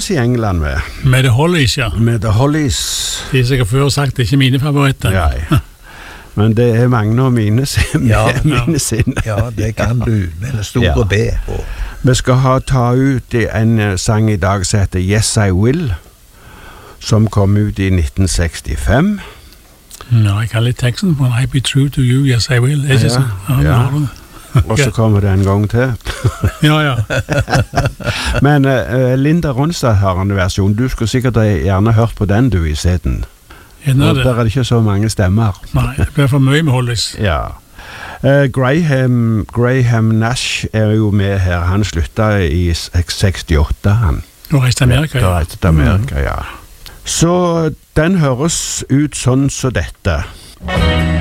i England Med The Hollies, ja. med The Hollies. De sikkert før sagt, det er ikke mine favoritter. Ja, men det er mange av mine sine. Ja, det kan du, med en stor B. Vi skal ta ut en sang i dag som heter Yes I Will, som kom ut i 1965. Jeg kan litt teksten på I be true to you, yes I will. Er ikke så? Ja. Og så kommer det en gang til. Ja. Men Linda Ronstadt har en versjon. Du skulle sikkert gjerne hørt på den du i seden. Der er det ikke så mange stemmer. Nei, det blir for mye med Hollies. Ja. Graham Nash er jo med her. Han sluttet i 68, han. Og reiste til Amerika, ja. Så den høres ut sånn som dette.